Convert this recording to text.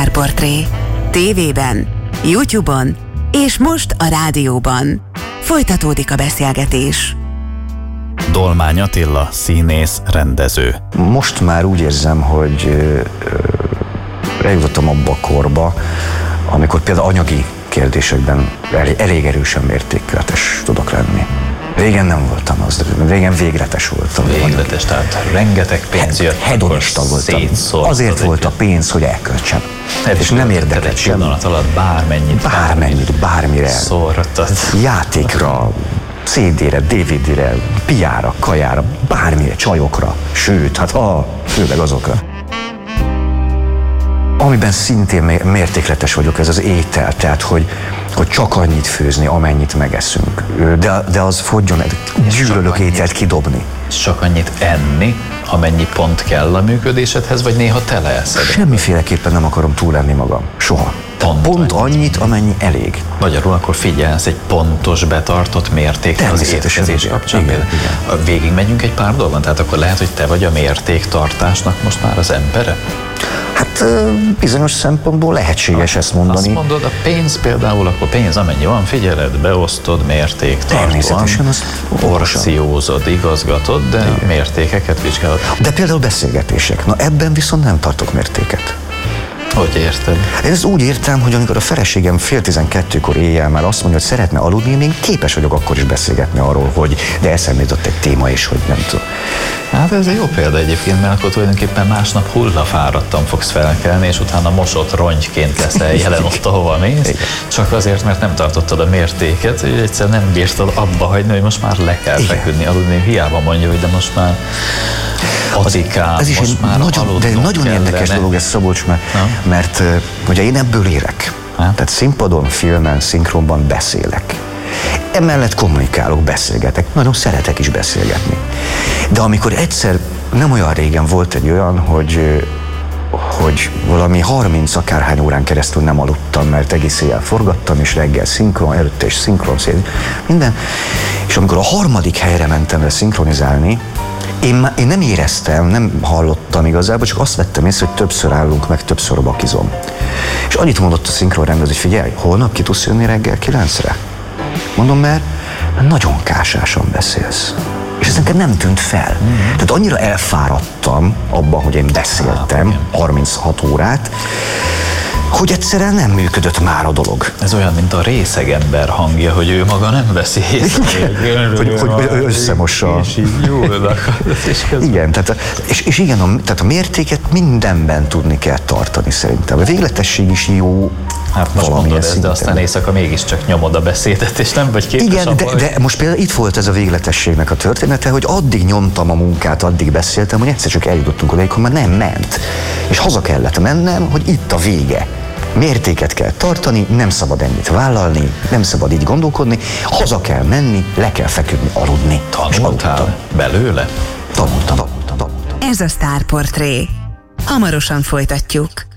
Sztárportré. TV-ben, YouTube-on és most a rádióban. Folytatódik a beszélgetés. Dolmány Attila, színész, rendező. Most már úgy érzem, hogy eljutottam abba a korba, amikor például anyagi kérdésekben elég erősen mértékletes tudok lenni. Régen nem voltam az, régen végletes voltam. Végletes, tehát rengeteg pénz jött, hedonista voltam. Azért volt a pénz, hogy elköltsem. És nem érdekelt semmi. Pillanat alatt bármire. Szórattad. Játékra, CD-re, DVD-re, piára, kajára, bármire, csajokra, sőt, főleg azokra. Amiben szintén mértékletes vagyok, ez az étel, tehát hogy csak annyit főzni, amennyit megeszünk. De az fogjon, gyűlölök ételt kidobni. Csak annyit enni, amennyi pont kell a működésedhez, vagy néha tele eszed? Semmiféleképpen nem akarom túlenni magam. Soha. Pont annyit, amennyi elég. Magyarul akkor figyelsz egy pontos, betartott mértékre az étkezés kapcsán. Igen. Végig megyünk egy pár dolgon, tehát akkor lehet, hogy te vagy a mértéktartásnak most már az embere? Hát bizonyos szempontból lehetséges ezt mondani. Azt mondod, a pénz például, akkor pénz amennyi van, figyeled, beosztod, mértéktartóan, porciózod, igazgatod, de igen, mértékeket vizsgálod. De például beszélgetések, ebben viszont nem tartok mértéket. Hogy érted? Én ezt úgy értem, hogy amikor a feleségem 11:30-kor éjjel már azt mondja, hogy szeretne aludni, még képes vagyok akkor is beszélgetni arról, hogy de eszembe jutott egy téma is, hogy nem tudom. Hát ez egy jó példa egyébként, mert akkor tulajdonképpen másnap hullafáradtan fogsz felkelni, és utána mosott rongyként leszel jelen ott, ahova mész. Igen. Csak azért, mert nem tartottad a mértéket, hogy egyszer nem bírtad abba hagyni, hogy most már le kell feküdni, aludni. Hiába mondja, hogy de most már acikám, ez is most már nagyon érdekes dolog ez, Szabolcs, mert ugye én ebből érek. Tehát színpadon, filmen, szinkronban beszélek. Emellett kommunikálok, beszélgetek, nagyon szeretek is beszélgetni. De amikor egyszer, nem olyan régen volt egy olyan, hogy valami 30 akárhány órán keresztül nem aludtam, mert egész éjjel forgattam, és reggel szinkron, előtte is szinkron, minden. És amikor a harmadik helyre mentem le szinkronizálni, én nem éreztem, nem hallottam igazából, csak azt vettem észre, hogy többször állunk meg, többször bakizom. És annyit mondott a szinkronrendező, hogy figyelj, holnap ki tudsz jönni reggel 9-re? Mondom, mert nagyon kásásan beszélsz. És ez nekem nem tűnt fel. Tehát annyira elfáradtam abban, hogy én beszéltem 36 órát, hogy egyszerűen nem működött már a dolog. Ez olyan, mint a részeg ember hangja, hogy ő maga nem veszi észre. hogy összemossa. És így jól igen, és igen, tehát a mértéket mindenben tudni kell tartani szerintem. A végletesség is jó. Hát most mondod ezt, de aztán éjszaka mégiscsak nyomod a beszédet, és nem vagy képes. Igen, de most például itt volt ez a végletességnek a története, hogy addig nyomtam a munkát, addig beszéltem, hogy egyszer csak eljutottunk odaig, hogy már nem ment. És haza kellett mennem, hogy itt a vége. Mértéket kell tartani, nem szabad ennyit vállalni, nem szabad így gondolkodni, haza kell menni, le kell feküdni, aludni. Tanultál belőle? Tanultam. Ez a Sztárportré. Hamarosan folytatjuk.